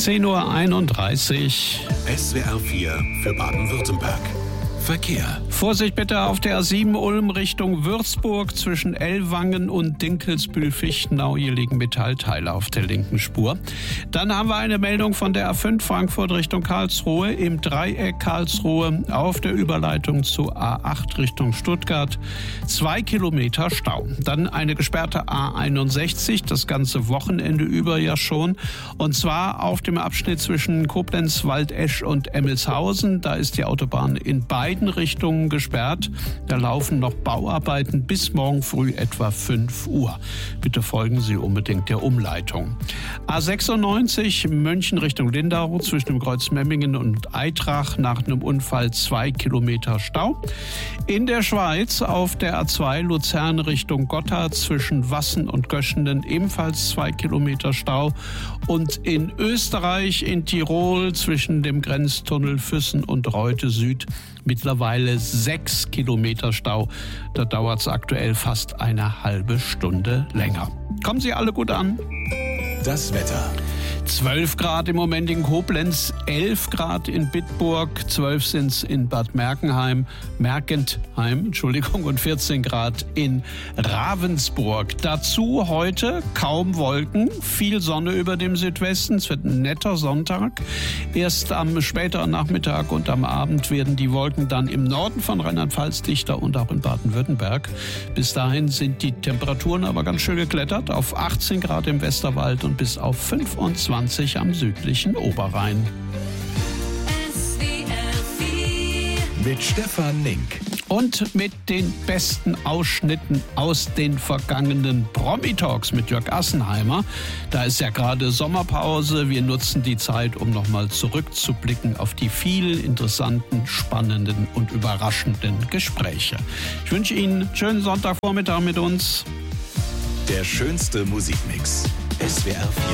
10:31 Uhr. SWR 4 für Baden-Württemberg. Verkehr. Vorsicht bitte auf der A7 Ulm Richtung Würzburg zwischen Ellwangen und Dinkelsbühl-Fichtenau. Hier liegen Metallteile auf der linken Spur. Dann haben wir eine Meldung von der A5 Frankfurt Richtung Karlsruhe im Dreieck Karlsruhe auf der Überleitung zur A8 Richtung Stuttgart. 2 Kilometer Stau. Dann eine gesperrte A61, das ganze Wochenende über ja schon. Und zwar auf dem Abschnitt zwischen Koblenz, Waldesch und Emmelshausen. Da ist die Autobahn in beiden Richtungen gesperrt. Da laufen noch Bauarbeiten bis morgen früh etwa 5 Uhr. Bitte folgen Sie unbedingt der Umleitung. A96 München Richtung Lindau zwischen dem Kreuz Memmingen und Eitrach nach einem Unfall 2 Kilometer Stau. In der Schweiz auf der A2 Luzern Richtung Gotthard zwischen Wassen und Göschenen ebenfalls 2 Kilometer Stau. Und in Österreich, in Tirol zwischen dem Grenztunnel Füssen und Reute Süd mittlerweile 6 Kilometer Stau. Da dauert es aktuell fast eine halbe Stunde länger. Kommen Sie alle gut an. Das Wetter. 12 Grad im Moment in Koblenz, 11 Grad in Bitburg, 12 sind es in Bad Mergentheim, und 14 Grad in Ravensburg. Dazu heute kaum Wolken, viel Sonne über dem Südwesten. Es wird ein netter Sonntag. Erst am späteren Nachmittag und am Abend werden die Wolken dann im Norden von Rheinland-Pfalz dichter und auch in Baden-Württemberg. Bis dahin sind die Temperaturen aber ganz schön geklettert, auf 18 Grad im Westerwald und bis auf 25 am südlichen Oberrhein. Mit Stefan Nink. Und mit den besten Ausschnitten aus den vergangenen Promi-Talks mit Jörg Assenheimer. Da ist ja gerade Sommerpause. Wir nutzen die Zeit, um nochmal zurückzublicken auf die vielen interessanten, spannenden und überraschenden Gespräche. Ich wünsche Ihnen einen schönen Sonntagvormittag mit uns. Der schönste Musikmix. SWR 4